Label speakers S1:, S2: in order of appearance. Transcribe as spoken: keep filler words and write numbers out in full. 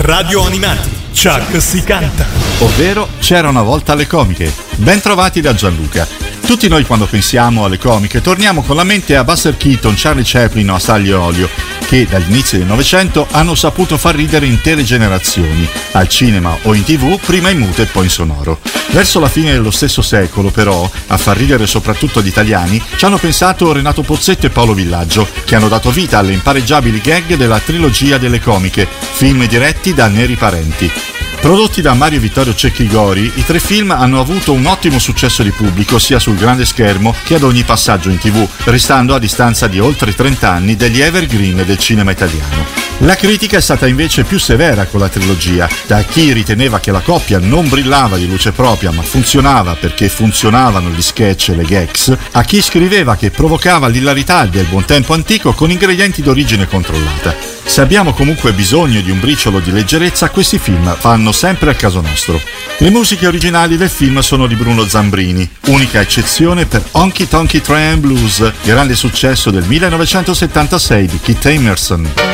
S1: Radio Animati, Chuck si canta.
S2: Ovvero C'era una volta alle comiche. Ben trovati da Gianluca. Tutti noi quando pensiamo alle comiche torniamo con la mente a Buster Keaton, Charlie Chaplin o a Sally e Olio, che dagli inizi del Novecento hanno saputo far ridere intere generazioni, al cinema o in tv, prima in muto e poi in sonoro. Verso la fine dello stesso secolo, però, a far ridere soprattutto gli italiani, ci hanno pensato Renato Pozzetto e Paolo Villaggio, che hanno dato vita alle impareggiabili gag della trilogia delle comiche, film diretti da Neri Parenti. Prodotti da Mario Vittorio Cecchigori, i tre film hanno avuto un ottimo successo di pubblico sia sul grande schermo che ad ogni passaggio in tv, restando a distanza di oltre trenta anni degli evergreen del cinema italiano. La critica è stata invece più severa con la trilogia, da chi riteneva che la coppia non brillava di luce propria ma funzionava perché funzionavano gli sketch e le gags, a chi scriveva che provocava l'ilarità del buon tempo antico con ingredienti d'origine controllata. Se abbiamo comunque bisogno di un briciolo di leggerezza, questi film fanno sempre al caso nostro. Le musiche originali del film sono di Bruno Zambrini, unica eccezione per Honky Tonky Train Blues, grande successo del millenovecentosettantasei di Keith Emerson.